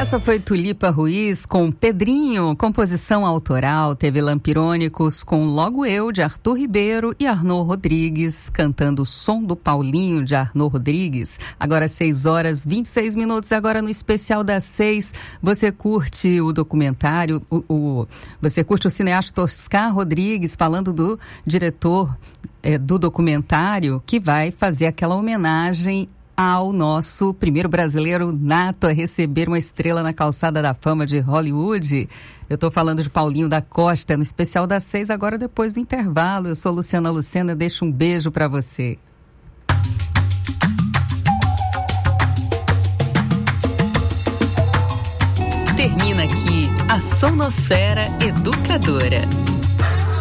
Essa foi Tulipa Ruiz com Pedrinho, composição autoral. Teve Lampirônicos com Logo Eu, de Arthur Ribeiro, e Arnaud Rodrigues, cantando O Som do Paulinho, de Arnaud Rodrigues. Agora 6h26, agora no Especial das 6, você curte o documentário, você curte o cineasta Oscar Rodrigues, falando do diretor do documentário, que vai fazer aquela homenagem ao nosso primeiro brasileiro nato a receber uma estrela na calçada da fama de Hollywood. Eu estou falando de Paulinho da Costa, no Especial das 6, agora depois do intervalo. Eu sou Luciana Lucena, deixo um beijo para você. Termina aqui a Sonosfera Educadora.